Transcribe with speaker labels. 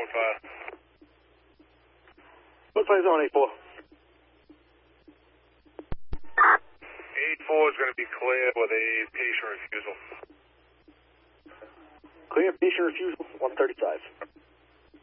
Speaker 1: What plays on 8-4?
Speaker 2: 8-4 is going to be clear with a patient refusal.
Speaker 1: Clear, patient refusal, 135.